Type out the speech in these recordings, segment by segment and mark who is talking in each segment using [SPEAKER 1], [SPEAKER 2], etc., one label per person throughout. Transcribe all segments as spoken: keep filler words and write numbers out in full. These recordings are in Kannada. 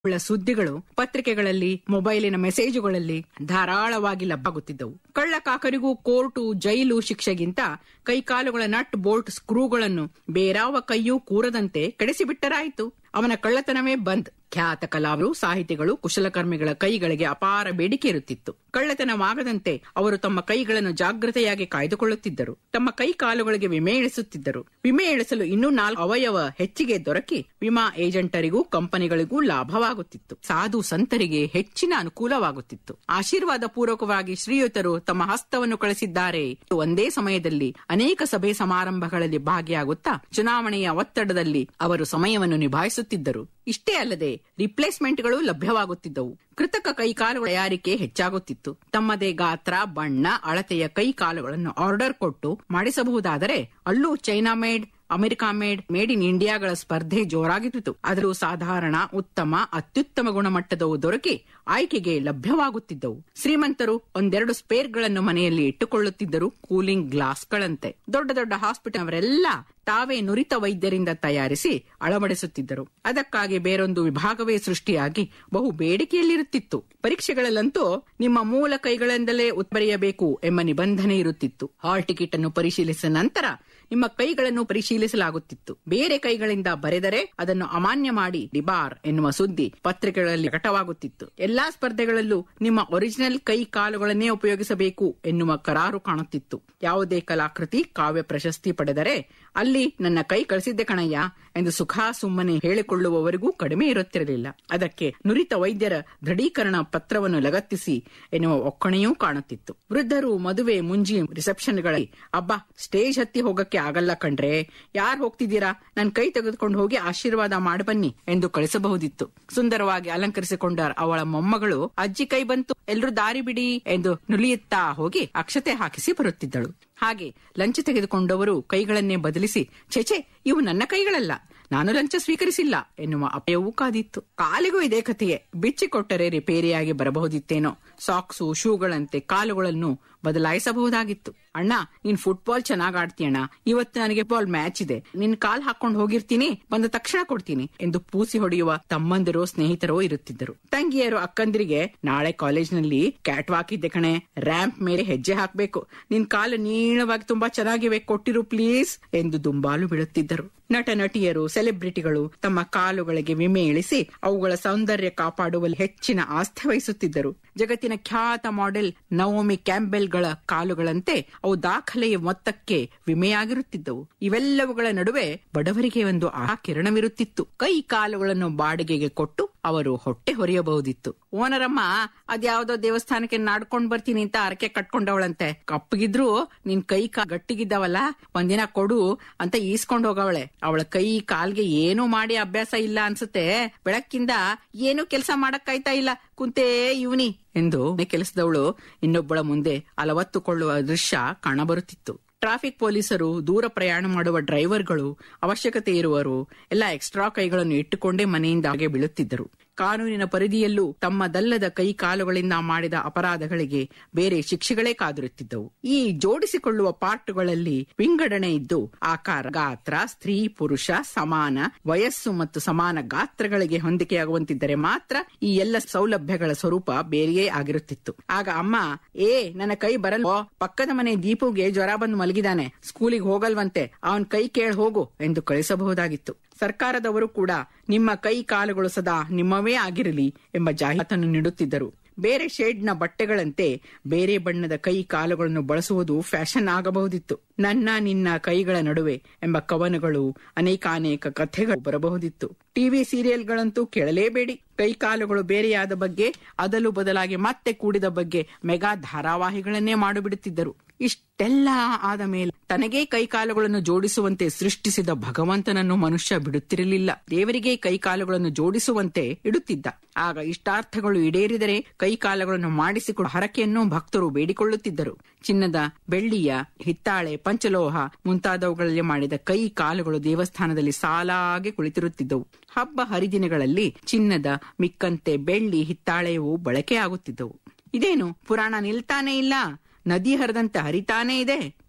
[SPEAKER 1] ಉಳ್ಳ ಸುದ್ದಿಗಳು ಪತ್ರಿಕೆಗಳಲ್ಲಿ, ಮೊಬೈಲಿನ ಮೆಸೇಜುಗಳಲ್ಲಿ ಧಾರಾಳವಾಗಿ ಲಭ್ಯವಾಗುತ್ತಿದ್ದವು. ಕಳ್ಳಕಾಕರಿಗೂ ಕೋರ್ಟು, ಜೈಲು ಶಿಕ್ಷೆಗಿಂತ ಕೈಕಾಲುಗಳ ನಟ್ ಬೋಲ್ಟ್ ಸ್ಕ್ರೂಗಳನ್ನು ಬೇರಾವ ಕೈಯೂ ಕೂರದಂತೆ ಕೆಡಿಸಿಬಿಟ್ಟರಾಯಿತು. ಅವನ ಕಳ್ಳತನವೇ ಬಂದ್. ಖ್ಯಾತ ಕಲಾವಿದರು, ಸಾಹಿತಿಗಳು, ಕುಶಲಕರ್ಮಿಗಳ ಕೈಗಳಿಗೆ ಅಪಾರ ಬೇಡಿಕೆ ಇರುತ್ತಿತ್ತು. ಕಳ್ಳತನವಾಗದಂತೆ ಅವರು ತಮ್ಮ ಕೈಗಳನ್ನು ಜಾಗೃತೆಯಾಗಿ ಕಾಯ್ದುಕೊಳ್ಳುತ್ತಿದ್ದರು. ತಮ್ಮ ಕೈ ಕಾಲುಗಳಿಗೆ ವಿಮೆ ಇಳಿಸುತ್ತಿದ್ದರು. ವಿಮೆ ಇಳಿಸಲು ಇನ್ನೂ ನಾಲ್ಕು ಅವಯವ ಹೆಚ್ಚಿಗೆ ದೊರಕಿ ವಿಮಾ ಏಜೆಂಟರಿಗೂ ಕಂಪನಿಗಳಿಗೂ ಲಾಭವಾಗುತ್ತಿತ್ತು. ಸಾಧು ಸಂತರಿಗೆ ಹೆಚ್ಚಿನ ಅನುಕೂಲವಾಗುತ್ತಿತ್ತು. ಆಶೀರ್ವಾದ ಪೂರ್ವಕವಾಗಿ ಶ್ರೀಯುತರು ತಮ್ಮ ಹಸ್ತವನ್ನು ಕಳಿಸಿದ್ದಾರೆ. ಒಂದೇ ಸಮಯದಲ್ಲಿ ಅನೇಕ ಸಭೆ ಸಮಾರಂಭಗಳಲ್ಲಿ ಭಾಗಿಯಾಗುತ್ತಾ ಚುನಾವಣೆಯ ಒತ್ತಡದಲ್ಲಿ ಅವರು ಸಮಯವನ್ನು ನಿಭಾಯಿಸುತ್ತಿದ್ದರು. ಇಷ್ಟೇ ಅಲ್ಲದೆ ರಿಪ್ಲೇಸ್ಮೆಂಟ್ಗಳು ಲಭ್ಯವಾಗುತ್ತಿದ್ದವು. ಕೃತಕ ಕೈಕಾಲುಗಳ ತಯಾರಿಕೆ ಹೆಚ್ಚಾಗುತ್ತಿತ್ತು. ತಮ್ಮದೇ ಗಾತ್ರ, ಬಣ್ಣ, ಅಳತೆಯ ಕೈಕಾಲುಗಳನ್ನು ಆರ್ಡರ್ ಕೊಟ್ಟು ಮಾಡಿಸಬಹುದಾದರೆ ಅಲ್ಲೂ China made, America made, made in ಇಂಡಿಯಾಗಳ ಸ್ಪರ್ಧೆ ಜೋರಾಗಿತ್ತು. ಅದರಲ್ಲೂ ಸಾಧಾರಣ, ಉತ್ತಮ, ಅತ್ಯುತ್ತಮ ಗುಣಮಟ್ಟದವು ದೊರಕಿ ಆಯ್ಕೆಗೆ ಲಭ್ಯವಾಗುತ್ತಿದ್ದವು. ಶ್ರೀಮಂತರು ಒಂದೆರಡು ಸ್ಪೇರ್ಗಳನ್ನು ಮನೆಯಲ್ಲಿ ಇಟ್ಟುಕೊಳ್ಳುತ್ತಿದ್ದರು, ಕೂಲಿಂಗ್ ಗ್ಲಾಸ್ಗಳಂತೆ. ದೊಡ್ಡ ದೊಡ್ಡ ಹಾಸ್ಪಿಟಲ್ ಅವರೆಲ್ಲ ತಾವೇ ನುರಿತ ವೈದ್ಯರಿಂದ ತಯಾರಿಸಿ ಅಳವಡಿಸುತ್ತಿದ್ದರು. ಅದಕ್ಕಾಗಿ ಬೇರೊಂದು ವಿಭಾಗವೇ ಸೃಷ್ಟಿಯಾಗಿ ಬಹು ಬೇಡಿಕೆಯಲ್ಲಿರುತ್ತಿತ್ತು. ಪರೀಕ್ಷೆಗಳಲ್ಲಂತೂ ನಿಮ್ಮ ಮೂಲ ಕೈಗಳಿಂದಲೇ ಉತ್ಬರೆಯಬೇಕು ಎಂಬ ನಿಬಂಧನೆ ಇರುತ್ತಿತ್ತು. ಹಾಲ್ ಟಿಕೆಟ್ ಅನ್ನು ಪರಿಶೀಲಿಸಿದ ನಂತರ ನಿಮ್ಮ ಕೈಗಳನ್ನು ಪರಿಶೀಲಿಸಲಾಗುತ್ತಿತ್ತು. ಬೇರೆ ಕೈಗಳಿಂದ ಬರೆದರೆ ಅದನ್ನು ಅಮಾನ್ಯ ಮಾಡಿ ಡಿಬಾರ್ ಎನ್ನುವ ಸುದ್ದಿ ಪತ್ರಿಕೆಗಳಲ್ಲಿ ಪ್ರಕಟವಾಗುತ್ತಿತ್ತು. ಎಲ್ಲಾ ಸ್ಪರ್ಧೆಗಳಲ್ಲೂ ನಿಮ್ಮ ಒರಿಜಿನಲ್ ಕೈ ಕಾಲುಗಳನ್ನೇ ಉಪಯೋಗಿಸಬೇಕು ಎನ್ನುವ ಕರಾರು ಕಾಣುತ್ತಿತ್ತು. ಯಾವುದೇ ಕಲಾಕೃತಿ, ಕಾವ್ಯ ಪ್ರಶಸ್ತಿ ಪಡೆದರೆ ಅಲ್ಲಿ ನನ್ನ ಕೈ ಕಳಿಸಿದ್ದೆ ಕಣಯ್ಯ ಎಂದು ಸುಖ ಸುಮ್ಮನೆ ಹೇಳಿಕೊಳ್ಳುವವರಿಗೂ ಕಡಿಮೆ ಇರುತ್ತಿರಲಿಲ್ಲ. ಅದಕ್ಕೆ ನುರಿತ ವೈದ್ಯರ ದೃಢೀಕರಣ ಪತ್ರವನ್ನು ಲಗತ್ತಿಸಿ ಎನ್ನುವ ಒಕ್ಕಣೆಯೂ ಕಾಣುತ್ತಿತ್ತು. ವೃದ್ಧರು ಮದುವೆ, ಮುಂಜಿ ರಿಸೆಪ್ಷನ್ಗಳಲ್ಲಿ ಅಬ್ಬಾ ಸ್ಟೇಜ್ ಹತ್ತಿ ಹೋಗಕ್ಕೆ ಆಗಲ್ಲ ಕಣ್ರೆ, ಯಾರ್ ಹೋಗ್ತಿದ್ದೀರಾ, ನನ್ ಕೈ ತೆಗೆದುಕೊಂಡು ಹೋಗಿ ಆಶೀರ್ವಾದ ಮಾಡಿ ಬನ್ನಿ ಎಂದು ಕಳಿಸಬಹುದಿತ್ತು. ಸುಂದರವಾಗಿ ಅಲಂಕರಿಸಿಕೊಂಡ ಅವಳ ಮೊಮ್ಮಗಳು ಅಜ್ಜಿ ಕೈ ಬಂತು, ಎಲ್ರೂ ದಾರಿ ಬಿಡಿ ಎಂದು ನುಲಿಯುತ್ತಾ ಹೋಗಿ ಅಕ್ಷತೆ ಹಾಕಿಸಿ ಬರುತ್ತಿದ್ದಳು. ಹಾಗೆ ಲಂಚ ತೆಗೆದುಕೊಂಡವರು ಕೈಗಳನ್ನೇ ಬದಲಿಸಿ, ಛೆಛೆ ಇವು ನನ್ನ ಕೈಗಳಲ್ಲ, ನಾನು ಲಂಚ ಸ್ವೀಕರಿಸಿಲ್ಲ ಎನ್ನುವ ಅಪಾಯವೂ ಕಾದಿತ್ತು. ಕಾಲಿಗೂ ಇದೇ ಕಥೆಯೇ. ಬಿಚ್ಚಿಕೊಟ್ಟರೆ ರಿಪೇರಿಯಾಗಿ ಬರಬಹುದಿತ್ತೇನೋ. ಸಾಕ್ಸು, ಶೂಗಳಂತೆ ಕಾಲುಗಳನ್ನು ಬದಲಾಯಿಸಬಹುದಾಗಿತ್ತು. ಅಣ್ಣ, ನೀನ್ ಫುಟ್ಬಾಲ್ ಚೆನ್ನಾಗ್ ಆಡ್ತೀಯಣ್ಣ, ಇವತ್ತು ನನಗೆ ಬಾಲ್ ಮ್ಯಾಚ್ ಇದೆ, ನಿನ್ ಕಾಲ್ ಹಾಕೊಂಡು ಹೋಗಿರ್ತೀನಿ, ಬಂದ ತಕ್ಷಣ ಕೊಡ್ತೀನಿ ಎಂದು ಪೂಸಿ ಹೊಡೆಯುವ ತಮ್ಮಂದಿರೋ ಸ್ನೇಹಿತರೋ ಇರುತ್ತಿದ್ದರು. ತಂಗಿಯರು ಅಕ್ಕಂದಿರಿಗೆ, ನಾಳೆ ಕಾಲೇಜ್ನಲ್ಲಿ ಕ್ಯಾಟ್ ವಾಕ್ ಇದೆ ಕಣೆ, ರ್ಯಾಂಪ್ ಮೇಲೆ ಹೆಜ್ಜೆ ಹಾಕ್ಬೇಕು, ನಿನ್ ಕಾಲು ನೀಳವಾಗಿ ತುಂಬಾ ಚೆನ್ನಾಗಿವೆ, ಕೊಟ್ಟಿರು ಪ್ಲೀಸ್ ಎಂದು ದುಂಬಾಲು ಬೀಳುತ್ತಿದ್ದರು. ನಟ ನಟಿಯರು, ಸೆಲೆಬ್ರಿಟಿಗಳು ತಮ್ಮ ಕಾಲುಗಳಿಗೆ ವಿಮೆ ಇಳಿಸಿ ಅವುಗಳ ಸೌಂದರ್ಯ ಕಾಪಾಡುವಲ್ಲಿ ಹೆಚ್ಚಿನ ಆಸ್ಥೆ ವಹಿಸುತ್ತಿದ್ದರು. ಜಗತ್ತಿನ ಖ್ಯಾತ ಮಾಡೆಲ್ ನವೋಮಿ ಕ್ಯಾಂಬೆಲ್ಗಳ ಕಾಲುಗಳಂತೆ ಅವು ದಾಖಲೆಯ ಮೊತ್ತಕ್ಕೆ ವಿಮೆಯಾಗಿರುತ್ತಿದ್ದವು. ಇವೆಲ್ಲವುಗಳ ನಡುವೆ ಬಡವರಿಗೆ ಒಂದು ಆ ಕಿರಣವಿರುತ್ತಿತ್ತು. ಕೈ ಕಾಲುಗಳನ್ನು ಬಾಡಿಗೆಗೆ ಕೊಟ್ಟು ಅವರು ಹೊಟ್ಟೆ ಹೊರೆಯಬಹುದಿತ್ತು. ಓನರಮ್ಮ ಅದ್ಯಾವುದೋ ದೇವಸ್ಥಾನಕ್ಕೆ ನಾಡ್ಕೊಂಡ್ ಬರ್ತೀನಿ ಅಂತ ಅರಕೆ ಕಟ್ಕೊಂಡವಳಂತೆ, ಕಪ್ಪಗಿದ್ರು ನಿನ್ ಕೈ ಕಾ ಗಟ್ಟಿಗಿದ್ದಾವಲ್ಲ, ಒಂದಿನ ಕೊಡು ಅಂತ ಈಸ್ಕೊಂಡ್ ಹೋಗವಳೆ. ಅವಳ ಕೈ ಕಾಲ್ಗೆ ಏನೂ ಮಾಡಿ ಅಭ್ಯಾಸ ಇಲ್ಲ ಅನ್ಸುತ್ತೆ, ಬೆಳಕ್ಕಿಂದ ಏನೂ ಕೆಲಸ ಮಾಡಕ್ಕಾಯ್ತಾ ಇಲ್ಲ, ಕುಂತೇ ಇವನಿ ಎಂದು ಕೆಲಸದವಳು ಇನ್ನೊಬ್ಬಳ ಮುಂದೆ ಅಲವತ್ತುಕೊಳ್ಳುವ ದೃಶ್ಯ ಕಾಣಬರುತ್ತಿತ್ತು. ಟ್ರಾಫಿಕ್ ಪೊಲೀಸರು, ದೂರ ಪ್ರಯಾಣ ಮಾಡುವ ಡ್ರೈವರ್ಗಳು, ಅವಶ್ಯಕತೆ ಇರುವರು ಎಲ್ಲ ಎಕ್ಸ್ಟ್ರಾ ಕೈಗಳನ್ನು ಇಟ್ಟುಕೊಂಡೇ ಮನೆಯಿಂದ ಹಾಗೆ ಬೀಳುತ್ತಿದ್ದರು. ಕಾನೂನಿನ ಪರಿಧಿಯಲ್ಲೂ ತಮ್ಮದಲ್ಲದ ಕೈ ಕಾಲುಗಳಿಂದ ಮಾಡಿದ ಅಪರಾಧಗಳಿಗೆ ಬೇರೆ ಶಿಕ್ಷೆಗಳೇ ಕಾದಿರುತ್ತಿದ್ದವು. ಈ ಜೋಡಿಸಿಕೊಳ್ಳುವ ಪಾರ್ಟುಗಳಲ್ಲಿ ವಿಂಗಡಣೆ ಇದ್ದು ಆಕಾರ, ಗಾತ್ರ, ಸ್ತ್ರೀ ಪುರುಷ ಸಮಾನ ವಯಸ್ಸು ಮತ್ತು ಸಮಾನ ಗಾತ್ರಗಳಿಗೆ ಹೊಂದಿಕೆಯಾಗುವಂತಿದ್ದರೆ ಮಾತ್ರ ಈ ಎಲ್ಲ ಸೌಲಭ್ಯಗಳ ಸ್ವರೂಪ ಬೇರೆಯೇ ಆಗಿರುತ್ತಿತ್ತು. ಆಗ ಅಮ್ಮ, ಏ ನನ್ನ ಕೈ ಬರಲ್ವೋ, ಪಕ್ಕದ ಮನೆ ದೀಪುಗೆ ಜ್ವರ ಬಂದು ಮಲಗಿದಾನೆ, ಸ್ಕೂಲಿಗೆ ಹೋಗಲ್ವಂತೆ, ಅವನ್ ಕೈ ಕೇಳ ಹೋಗು ಎಂದು ಕಳಿಸಬಹುದಾಗಿತ್ತು. ಸರ್ಕಾರದವರು ಕೂಡ ನಿಮ್ಮ ಕೈ ಕಾಲುಗಳು ಸದಾ ನಿಮ್ಮವೇ ಆಗಿರಲಿ ಎಂಬ ಜಾಹೀರಾತನ್ನು ನೀಡುತ್ತಿದ್ದರು. ಬೇರೆ ಶೇಡ್ನ ಬಟ್ಟೆಗಳಂತೆ ಬೇರೆ ಬಣ್ಣದ ಕೈ ಕಾಲುಗಳನ್ನು ಬಳಸುವುದು ಫ್ಯಾಷನ್ ಆಗಬಹುದಿತ್ತು. ನನ್ನ ನಿನ್ನ ಕೈಗಳ ನಡುವೆ ಎಂಬ ಕವನಗಳು, ಅನೇಕಾನೇಕ ಕಥೆಗಳು ಬರಬಹುದಿತ್ತು. ಟಿವಿ ಸೀರಿಯಲ್ಗಳಂತೂ ಕೇಳಲೇಬೇಡಿ. ಕೈ ಕಾಲುಗಳು ಬೇರೆಯಾದ ಬಗ್ಗೆ, ಅದಲು ಬದಲಾಗಿ ಮತ್ತೆ ಕೂಡಿದ ಬಗ್ಗೆ ಮೆಗಾ ಧಾರಾವಾಹಿಗಳನ್ನೇ ಮಾಡಿಬಿಡುತ್ತಿದ್ದರು. ಇಷ್ಟೆಲ್ಲ ಆದ ಮೇಲೆ ತನಗೇ ಕೈಕಾಲುಗಳನ್ನು ಜೋಡಿಸುವಂತೆ ಸೃಷ್ಟಿಸಿದ ಭಗವಂತನನ್ನು ಮನುಷ್ಯ ಬಿಡುತ್ತಿರಲಿಲ್ಲ. ದೇವರಿಗೆ ಕೈಕಾಲುಗಳನ್ನು ಜೋಡಿಸುವಂತೆ ಇಡುತ್ತಿದ್ದ. ಆಗ ಇಷ್ಟಾರ್ಥಗಳು ಈಡೇರಿದರೆ ಕೈಕಾಲುಗಳನ್ನು ಮಾಡಿಸಿಕೊಡುವ ಹರಕೆಯನ್ನು ಭಕ್ತರು ಬೇಡಿಕೊಳ್ಳುತ್ತಿದ್ದರು. ಚಿನ್ನದ, ಬೆಳ್ಳಿಯ, ಹಿತ್ತಾಳೆ, ಪಂಚಲೋಹ ಮುಂತಾದವುಗಳಲ್ಲಿ ಮಾಡಿದ ಕೈ ಕಾಲುಗಳು ದೇವಸ್ಥಾನದಲ್ಲಿ ಸಾಲಾಗಿ ಕುಳಿತಿರುತ್ತಿದ್ದವು. ಹಬ್ಬ ಹರಿದಿನಗಳಲ್ಲಿ ಚಿನ್ನದ ಮಿಕ್ಕಂತೆ ಬೆಳ್ಳಿ, ಹಿತ್ತಾಳೆಯವು ಬಳಕೆ ಆಗುತ್ತಿದ್ದವು. ಇದೇನು ಪುರಾಣ ನಿಲ್ತಾನೇ ಇಲ್ಲ, ನದಿ ಹರಿದಂತೆ ಹರಿತಾನೇ ಇದೆ.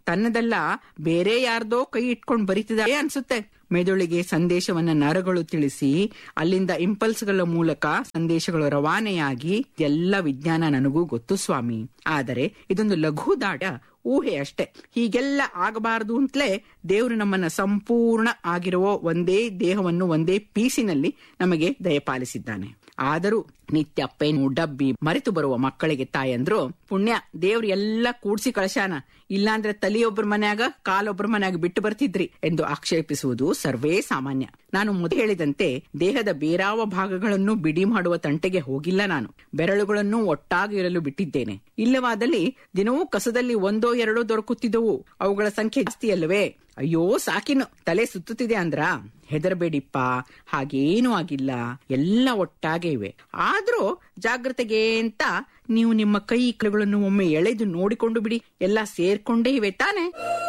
[SPEAKER 1] ತನ್ನದಲ್ಲ ಬೇರೆ ಯಾರ್ದೋ ಕೈ ಇಟ್ಕೊಂಡು ಬರೀತಿದ್ದಾರೆ ಅನ್ಸುತ್ತೆ. ಮೆದುಳಿಗೆ ಸಂದೇಶವನ್ನ ನರಗಳು ತಿಳಿಸಿ ಅಲ್ಲಿಂದ ಇಂಪಲ್ಸ್ಗಳ ಮೂಲಕ ಸಂದೇಶಗಳು ರವಾನೆಯಾಗಿ ಎಲ್ಲ ವಿಜ್ಞಾನ ನನಗೂ ಗೊತ್ತು ಸ್ವಾಮಿ. ಆದರೆ ಇದೊಂದು ಲಘು ದಾಟ ಊಹೆ ಅಷ್ಟೇ. ಹೀಗೆಲ್ಲ ಆಗಬಾರದು ಅಂತಲೇ ದೇವರು ನಮ್ಮನ್ನ ಸಂಪೂರ್ಣ ಆಗಿರುವ ಒಂದೇ ದೇಹವನ್ನು ಒಂದೇ ಪೀಸಿನಲ್ಲಿ ನಮಗೆ ದಯಪಾಲಿಸಿದ್ದಾನೆ. ಆದರೂ ನಿತ್ಯ ಪೆನ್ನು ಡಬ್ಬಿ ಮರೆತು ಬರುವ ಮಕ್ಕಳಿಗೆ ತಾಯಂದ್ರು ಪುಣ್ಯ ದೇವ್ರು ಎಲ್ಲ ಕೂಡ್ಸಿ ಕಳಶಾನ, ಇಲ್ಲಾಂದ್ರೆ ತಲಿಯೊಬ್ಬರ ಮನ್ಯಾಗ ಕಾಲೊಬ್ಬರ ಮನ್ಯಾಗ ಬಿಟ್ಟು ಬರ್ತಿದ್ರಿ ಎಂದು ಆಕ್ಷೇಪಿಸುವುದು ಸರ್ವೇ ಸಾಮಾನ್ಯ. ನಾನು ಮೊದಲು ಹೇಳಿದಂತೆ ದೇಹದ ಬೇರಾವ ಭಾಗಗಳನ್ನು ಬಿಡಿ ಮಾಡುವ ತಂಟೆಗೆ ಹೋಗಿಲ್ಲ. ನಾನು ಬೆರಳುಗಳನ್ನು ಒಟ್ಟಾಗಿ ಇರಲು ಬಿಟ್ಟಿದ್ದೇನೆ. ಇಲ್ಲವಾದಲ್ಲಿ ದಿನವೂ ಕಸದಲ್ಲಿ ಒಂದೋ ಎರಡೋ ದೊರಕುತ್ತಿದ್ದವು. ಅವುಗಳ ಸಂಖ್ಯೆ ಜಾಸ್ತಿ ಅಲ್ಲವೇ? ಅಯ್ಯೋ ಸಾಕಿನು, ತಲೆ ಸುತ್ತುತ್ತಿದೆ ಅಂದ್ರ ಹೆದರಬೇಡಿಪ್ಪ, ಹಾಗೇನೂ ಆಗಿಲ್ಲ, ಎಲ್ಲ ಒಟ್ಟಾಗೆ ಇವೆ. ಆದ್ರೂ ಜಾಗ್ರತೆಗೆ ಅಂತ ನೀವು ನಿಮ್ಮ ಕೈ ಕೈಗಳನ್ನು ಒಮ್ಮೆ ಎಳೆದು ನೋಡಿಕೊಂಡು ಬಿಡಿ, ಎಲ್ಲ ಸೇರ್ಕೊಂಡೇ ಇವೆ ತಾನೆ.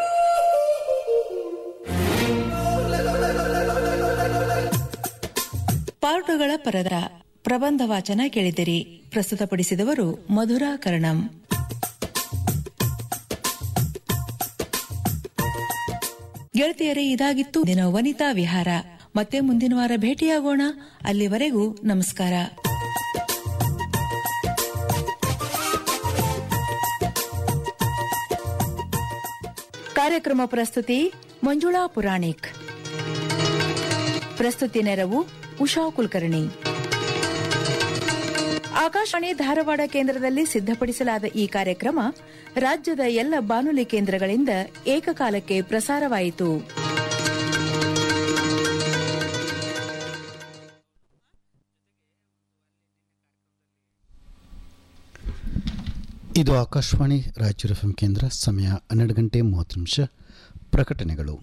[SPEAKER 2] ಪಾರ್ಟುಗಳ ಪರದ ಪ್ರಬಂಧ ವಾಚನ ಕೇಳಿದಿರಿ. ಪ್ರಸ್ತುತಪಡಿಸಿದವರು ಮಧುರಾ ಕರ್ಣಂ. ಗೆಳತಿಯರೇ, ಇದಾಗಿತ್ತು ದಿನ ವನಿತಾ ವಿಹಾರ. ಮತ್ತೆ ಮುಂದಿನ ವಾರ ಭೇಟಿಯಾಗೋಣ. ಅಲ್ಲಿವರೆಗೂ ನಮಸ್ಕಾರ. ಕಾರ್ಯಕ್ರಮ ಪ್ರಸ್ತುತಿ ಮಂಜುಳಾ ಪುರಾಣಿಕ್. ಪ್ರಸ್ತುತಿ ನೆರವು ಉಷಾ ಕುಲಕರ್ಣಿ. ಆಕಾಶವಾಣಿ ಧಾರವಾಡ ಕೇಂದ್ರದಲ್ಲಿ ಸಿದ್ಧಪಡಿಸಲಾದ ಈ ಕಾರ್ಯಕ್ರಮ ರಾಜ್ಯದ ಎಲ್ಲ ಬಾನುಲಿ ಕೇಂದ್ರಗಳಿಂದ ಏಕಕಾಲಕ್ಕೆ ಪ್ರಸಾರವಾಯಿತು.
[SPEAKER 3] ಇದು ಆಕಾಶವಾಣಿ ರಾಯಚೂರು ಎಫ್ಎಂ ಕೇಂದ್ರ. ಸಮಯ ಹನ್ನೆರಡು ಗಂಟೆ ಮೂವತ್ತು ನಿಮಿಷ. ಪ್ರಕಟಣೆಗಳು.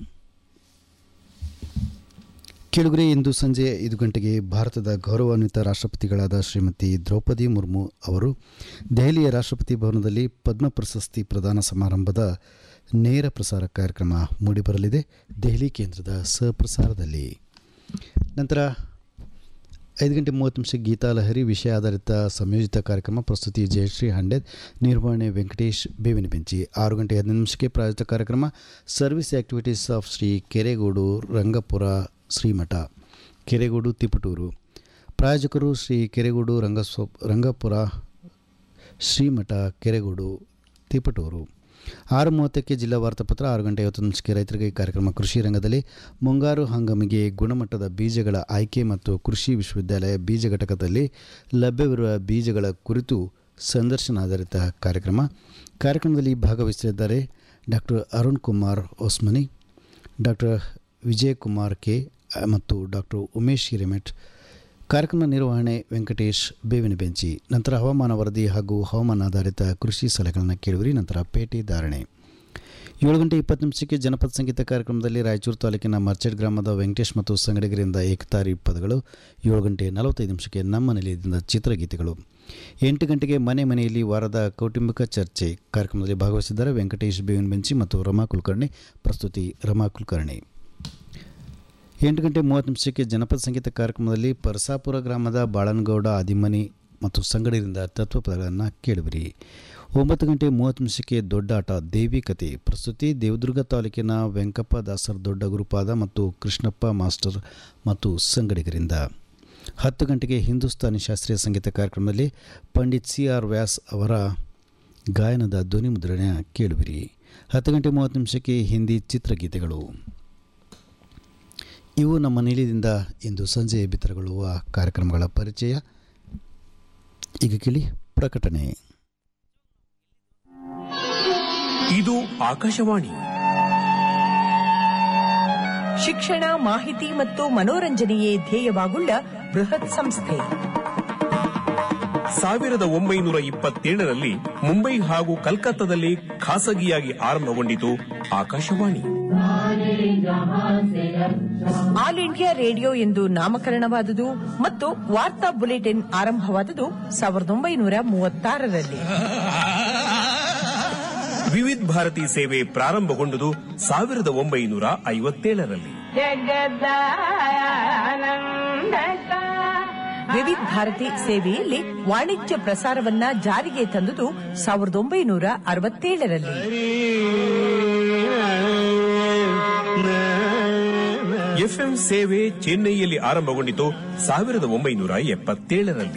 [SPEAKER 3] ಕೆಳಗರೆ ಇಂದು ಸಂಜೆ ಐದು ಗಂಟೆಗೆ ಭಾರತದ ಗೌರವಾನ್ವಿತ ರಾಷ್ಟ್ರಪತಿಗಳಾದ ಶ್ರೀಮತಿ ದ್ರೌಪದಿ ಮುರ್ಮು ಅವರು ದೆಹಲಿಯ ರಾಷ್ಟ್ರಪತಿ ಭವನದಲ್ಲಿ ಪದ್ಮ ಪ್ರಶಸ್ತಿ ಪ್ರದಾನ ಸಮಾರಂಭದ ನೇರ ಪ್ರಸಾರ ಕಾರ್ಯಕ್ರಮ ಮೂಡಿಬರಲಿದೆ, ದೆಹಲಿ ಕೇಂದ್ರದ ಸಹಪ್ರಸಾರದಲ್ಲಿ. ನಂತರ ಐದು ಗಂಟೆ ಮೂವತ್ತು ನಿಮಿಷಕ್ಕೆ ಗೀತಾಲಹರಿ ವಿಷಯ ಆಧಾರಿತ ಸಂಯೋಜಿತ ಕಾರ್ಯಕ್ರಮ. ಪ್ರಸ್ತುತಿ ಜಯಶ್ರೀ ಹಂಡೆದ್, ನಿರ್ವಹಣೆ ವೆಂಕಟೇಶ್ ಬೇವಿನ ಬೆಂಚಿ. ಆರು ಗಂಟೆ ಹದಿನೈದು ನಿಮಿಷಕ್ಕೆ ಪ್ರಾಯೋಜಿತ ಕಾರ್ಯಕ್ರಮ service activities of Shri Keregodu Rangpur ಶ್ರೀಮಠ, Keregodu Tiptur. ಪ್ರಾಯೋಜಕರು ಶ್ರೀ ಕೆರೆಗೋಡು ರಂಗಸ್ವ ರಂಗಪುರ ಶ್ರೀಮಠ, ಕೆರೆಗೋಡು ತಿಪಟೂರು. ಆರು ಮೂವತ್ತಕ್ಕೆ ಜಿಲ್ಲಾ ವಾರ್ತಾಪತ್ರ. ಆರು ಗಂಟೆ ಐವತ್ತು ನಿಮಿಷಕ್ಕೆ ರೈತರಿಗೆ ಕಾರ್ಯಕ್ರಮ ಕೃಷಿ ರಂಗದಲ್ಲಿ ಮುಂಗಾರು ಹಂಗಾಮಿಗೆ ಗುಣಮಟ್ಟದ ಬೀಜಗಳ ಆಯ್ಕೆ ಮತ್ತು ಕೃಷಿ ವಿಶ್ವವಿದ್ಯಾಲಯ ಬೀಜ ಘಟಕದಲ್ಲಿ ಲಭ್ಯವಿರುವ ಬೀಜಗಳ ಕುರಿತು ಸಂದರ್ಶನ ಆಧಾರಿತ ಕಾರ್ಯಕ್ರಮ. ಕಾರ್ಯಕ್ರಮದಲ್ಲಿ ಭಾಗವಹಿಸಲಿದ್ದಾರೆ doctor Arun Kumar ಓಸ್ಮನಿ, doctor Vijayakumar K ಮತ್ತು ಡಾಕ್ಟರ್ ಉಮೇಶ್ ಹಿರೇಮೆಠ್. ಕಾರ್ಯಕ್ರಮ ನಿರ್ವಹಣೆ ವೆಂಕಟೇಶ್ ಬೇವಿನ ಬೆಂಚಿ. ನಂತರ ಹವಾಮಾನ ವರದಿ ಹಾಗೂ ಹವಾಮಾನ ಆಧಾರಿತ ಕೃಷಿ ಸಲಹೆಗಳನ್ನು ಕೇಳುವಿರಿ. ನಂತರ ಪೇಟೆ ಧಾರಣೆ. ಏಳು ಗಂಟೆ ಇಪ್ಪತ್ತು ನಿಮಿಷಕ್ಕೆ ಜನಪದ ಸಂಗೀತ ಕಾರ್ಯಕ್ರಮದಲ್ಲಿ ರಾಯಚೂರು ತಾಲೂಕಿನ ಮರ್ಚೆಡ್ ಗ್ರಾಮದ ವೆಂಕಟೇಶ್ ಮತ್ತು ಸಂಗಡಿಗರಿಂದ ಏಕತಾರಿ ಪದಗಳು. ಏಳು ಗಂಟೆ ನಲವತ್ತೈದು ನಿಮಿಷಕ್ಕೆ ನಮ್ಮ ನಿಲಯದಿಂದ ಚಿತ್ರಗೀತೆಗಳು. ಎಂಟು ಗಂಟೆಗೆ ಮನೆ ಮನೆಯಲ್ಲಿ ವಾರದ ಕೌಟುಂಬಿಕ ಚರ್ಚೆ. ಕಾರ್ಯಕ್ರಮದಲ್ಲಿ ಭಾಗವಹಿಸಿದ್ದಾರೆ ವೆಂಕಟೇಶ್ ಬೇವಿನ ಬೆಂಚಿ ಮತ್ತು ರಮಾ ಕುಲಕರ್ಣಿ. ಪ್ರಸ್ತುತಿ ರಮಾ ಕುಲಕರ್ಣಿ. ಎಂಟು ಗಂಟೆ ಮೂವತ್ತು ನಿಮಿಷಕ್ಕೆ ಜನಪದ ಸಂಗೀತ ಕಾರ್ಯಕ್ರಮದಲ್ಲಿ ಪರಸಾಪುರ ಗ್ರಾಮದ ಬಾಳನಗೌಡ ಆದಿಮನಿ ಮತ್ತು ಸಂಗಡಿಗರಿಂದ ತತ್ವಪದಗಳನ್ನು ಕೇಳುವಿರಿ. ಒಂಬತ್ತು ಗಂಟೆ ಮೂವತ್ತು ನಿಮಿಷಕ್ಕೆ ದೊಡ್ಡಾಟ ದೇವಿ ಕತೆ. ಪ್ರಸ್ತುತಿ ದೇವದುರ್ಗ ತಾಲೂಕಿನ ವೆಂಕಪ್ಪ ದಾಸರ್ ದೊಡ್ಡ ಗುರುಪಾದ ಮತ್ತು ಕೃಷ್ಣಪ್ಪ ಮಾಸ್ಟರ್ ಮತ್ತು ಸಂಗಡಿಗರಿಂದ. ಹತ್ತು ಗಂಟೆಗೆ ಹಿಂದೂಸ್ತಾನಿ ಶಾಸ್ತ್ರೀಯ ಸಂಗೀತ ಕಾರ್ಯಕ್ರಮದಲ್ಲಿ ಪಂಡಿತ್ ಸಿ ಆರ್ ವ್ಯಾಸ್ ಅವರ ಗಾಯನದ ಧ್ವನಿ ಮುದ್ರಣ ಕೇಳುವಿರಿ. ಹತ್ತು ಗಂಟೆ ಮೂವತ್ತು ನಿಮಿಷಕ್ಕೆ ಹಿಂದಿ ಚಿತ್ರಗೀತೆಗಳು. ಇವು ನಮ್ಮ ನಿಲಯದಿಂದ ಇಂದು ಸಂಜೆ ಬಿತ್ತರಗೊಳ್ಳುವ ಕಾರ್ಯಕ್ರಮಗಳ ಪರಿಚಯ. ಈಗ ಕೇಳಿ ಪ್ರಕಟಣೆ.
[SPEAKER 4] ಇದು ಆಕಾಶವಾಣಿ.
[SPEAKER 5] ಶಿಕ್ಷಣ, ಮಾಹಿತಿ ಮತ್ತು ಮನೋರಂಜನೆಯೇ ಧ್ಯೇಯವಾಗುಳ್ಳ ಬೃಹತ್ ಸಂಸ್ಥೆ.
[SPEAKER 4] ಸಾವಿರದ ಒಂಬೈನೂರ ಇಪ್ಪತ್ತೇಳರಲ್ಲಿ ಮುಂಬೈ ಹಾಗೂ ಕಲ್ಕತ್ತಾದಲ್ಲಿ ಖಾಸಗಿಯಾಗಿ ಆರಂಭಗೊಂಡಿತು ಆಕಾಶವಾಣಿ.
[SPEAKER 5] ಆಲ್ ಇಂಡಿಯಾ ರೇಡಿಯೋ ಎಂದು ನಾಮಕರಣವಾದುದು ಮತ್ತು ವಾರ್ತಾ ಬುಲೆಟಿನ್ ಆರಂಭವಾದುದು ಸಾವಿರದ ಒಂಬೈನೂರ ಮೂವತ್ತಾರರಲ್ಲಿ.
[SPEAKER 4] ವಿವಿಧ ಭಾರತಿ ಸೇವೆ ಪ್ರಾರಂಭಗೊಂಡುದು ಸಾವಿರದ ಒಂಬೈನೂರ ಐವತ್ತೇಳರಲ್ಲಿ. ವಿವಿಧ ಭಾರತಿ ಸೇವೆಯಲ್ಲಿ ವಾಣಿಜ್ಯ ಪ್ರಸಾರವನ್ನ ಜಾರಿಗೆ ತಂದುದು ಸಾವಿರದ ಒಂಬೈನೂರ ಅರವತ್ತೇಳರಲ್ಲಿ. ಎಫ್ಎಂ ಸೇವೆ ಚೆನ್ನೈಯಲ್ಲಿ ಆರಂಭಗೊಂಡಿತು ಸಾವಿರದ ಒಂಬೈನೂರ ಎಪ್ಪತ್ತೇಳರಲ್ಲಿ.